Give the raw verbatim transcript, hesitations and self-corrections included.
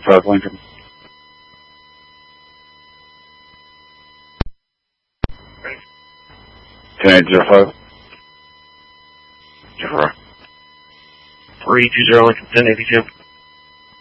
five Lincoln. ten eight zero five. three two zero Lincoln, ten eighty-two.